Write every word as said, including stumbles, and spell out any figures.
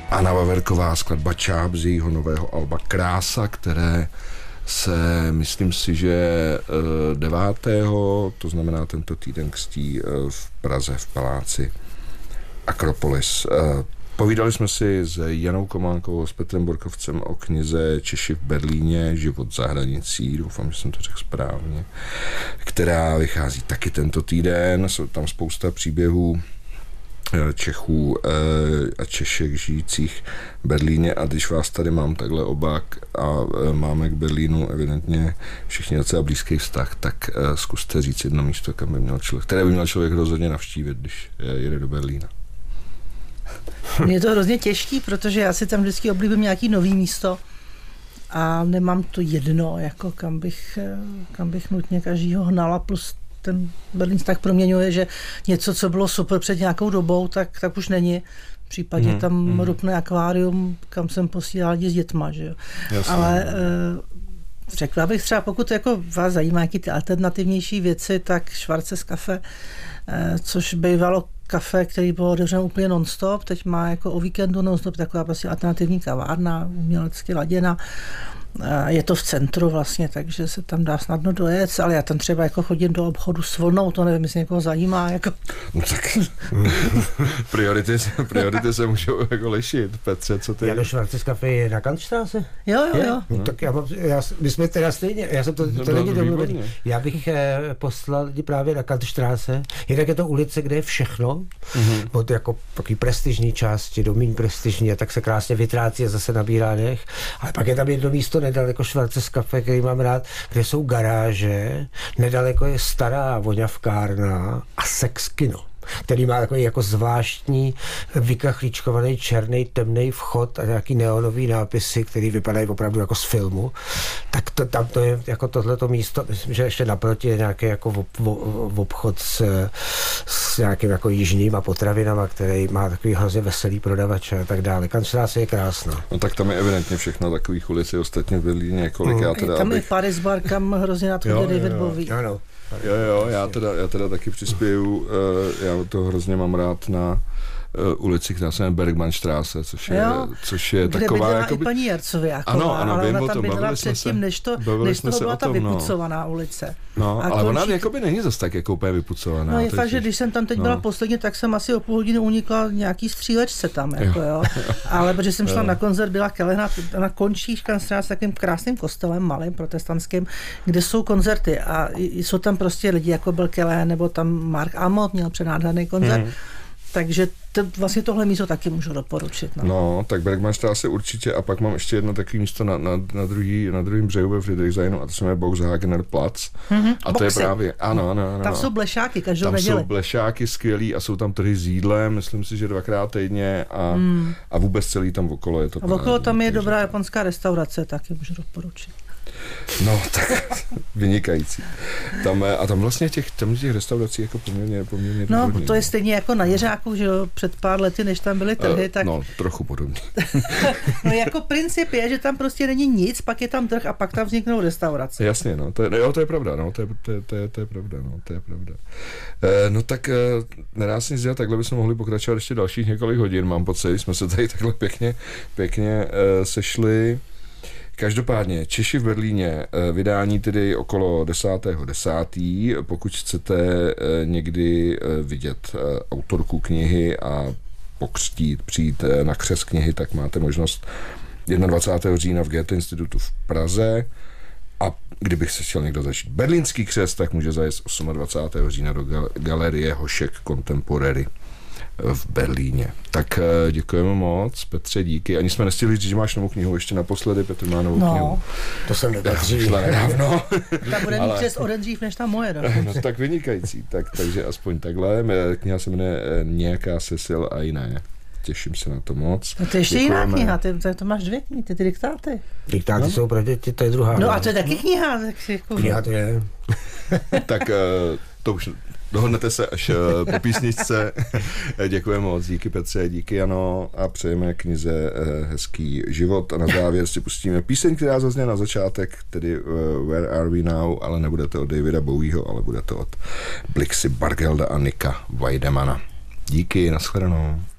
Anna Wawerková, skladba Čáp z jejího nového alba Krása, které se, myslím si, že devátého, to znamená tento týden křtí v Praze v paláci Akropolis. Povídali jsme si s Janou Kománkovou, s Petrem Borkovcem o knize Češi v Berlíně, Život za hranicí, doufám, že jsem to řekl správně, která vychází taky tento týden. Jsou tam spousta příběhů Čechů a Češek žijících v Berlíně, a když vás tady mám takhle oba a máme k Berlínu evidentně všichni docela blízký vztah, tak zkuste říct jedno místo, kam by měl člověk, které by měl člověk rozhodně navštívit, když jede do Berlína. Mně je to hrozně těžký, protože já si tam vždycky oblíbím nějaký nový místo a nemám to jedno, jako kam bych, kam bych nutně každýho hnala, plus ten Berlín tak proměňuje, že něco, co bylo super před nějakou dobou, tak, tak už není. Případně mm, tam mm. Rupné akvárium, kam jsem posílala lidi s dětma, že jo. Jasně. Ale e, řekla bych třeba, pokud jako vás zajímá nějaké ty alternativnější věci, tak Schwarzes Café, e, což bývalo kafe, který bylo otevřeno úplně non-stop, teď má jako o víkendu non-stop taková prostě alternativní kavárna, umělecky laděna. Je to v centru vlastně, takže se tam dá snadno dojet, ale já tam třeba jako chodím do obchodu s vlnou, to nevím, jestli někoho zajímá. Jako. No tak priority, priority se můžou jako lišit. Petře, co ty? Já do Schwarzes Café je na Kantstraße? Jo, jo, jo. No, tak já, mám, já, my jsme teda stejně, já jsem to, to, to není domluvený. Já bych eh, poslal lidi právě na Kantstraße. Jednak je to ulice, kde je všechno, mm-hmm. od jako takový prestižní části do méně prestižní, a tak se krásně vytrácí a zase nabírá nech. Ale pak je tam jedno místo nedaleko Schwarzes Café, který mám rád, kde jsou garáže, nedaleko je stará voňavkárna a sex kino, který má takový jako zvláštní vykachlíčkovaný černý temný vchod a nějaký neonový nápisy, který vypadají opravdu jako z filmu. Tak to, tam to je jako tohleto místo, myslím, že ještě naproti je nějaký jako v, v, v obchod s, s nějakým jako jižníma potravinama, který má takový hrozně veselý prodavače a tak dále. Kantstraße je krásná. No tak tam je evidentně všechno takových ulic, ostatně v Berlíně několik. Mm. Já teda, tam abych... je Paris bar, kam hrozně na to jde David Bowie. Ano. Jo, jo, já teda, já teda taky přispěju, já to hrozně mám rád na uh, ulici, která se jmenuje Bergmannstraße, což je, což je kde taková... Kde jakoby... i paní Jercová, ano, ano, ale vím ona o tam tom, bydlela předtím, než to, než toho byla ta vypucovaná no. ulice. No, a ale končí... ona jakoby není zase tak jako úplně vypucovaná. No je fakt, že když jsem tam teď no. byla posledně, tak jsem asi o půl hodiny unikla nějaký střílečce tam, jako jo. jo. Ale protože jsem šla jo. na koncert, byla Kelehna, na končí Kantstraße s takovým krásným kostelem, malým protestantským, kde jsou koncerty a jsou tam prostě lidi, jako byl Kelehn, nebo tam Mark Amott měl přenádherný koncert. Mm. Takže to, vlastně tohle místo taky můžu doporučit. No, no tak Bergmannstraße určitě, a pak mám ještě jedno takové místo na, na, na, druhý, na druhém břehu ve Friedrichshainu, a to se jmenuje Boxhagener Platz. Mm-hmm, a to boxy. Je právě, ano, ano, ano. Tam jsou blešáky každou tam neděli. Tam jsou blešáky skvělý a jsou tam trhy s jídlem, myslím si, že dvakrát týdně a, mm. a vůbec celý tam okolo je to. A okolo tam je dobrá japonská restaurace, taky můžu doporučit. No, tak vynikající. Tam, a tam vlastně těch, tam těch restaurací jako poměrně, poměrně No, důvodně. to je stejně jako na Jeřáku, že jo, před pár lety, než tam byly trhy, uh, tak... No, trochu podobně. No, jako princip je, že tam prostě není nic, pak je tam trh a pak tam vzniknou restaurace. Jasně, no, to je, jo, to je pravda, no, to je, to je, to je, to je pravda, no, to je pravda. E, no tak e, nedá se nic dělat, takhle bychom mohli pokračovat ještě dalších několik hodin, mám pocit, jsme se tady takhle pěkně, pěkně e, sešli. Každopádně Češi v Berlíně, vydání tedy okolo desátého desátého Pokud chcete někdy vidět autorku knihy a pokřtít, přijít na křest knihy, tak máte možnost dvacátého prvního října v Goethe institutu v Praze. A kdybych se chtěl někdo začít berlínský křest, tak může zajet dvacátého osmého října do galerie Hošek Contemporary v Berlíně. Tak děkujeme moc, Petře, díky. Ani jsme nestihli říct, že máš novou knihu ještě naposledy, Petr má novou no, knihu. To jsem nedrží. nedávno. Ta bude mít přes o den dřív než ta moje. No, tak vynikající. Tak, takže aspoň takhle. Kniha se jmenuje Nějaká Cecil a jiné. Těším se na to moc. No to je ještě děkujeme. Jiná kniha, ty, to máš dvě knihy, ty, ty diktáty. Diktáty no? jsou pro děti, to je druhá. No a to je taky kniha. Tak jako... Kniha to je. Tak to už dohodnete se až po písničce. Děkujeme moc, díky Petře, díky Jano a přejeme knize hezký život. A na závěr si pustíme píseň, která zazněla na začátek, tedy Where Are We Now, ale nebude to od Davida Bowieho, ale bude to od Blixy Bargelda a Nika Weidemana. Díky, nashledanou.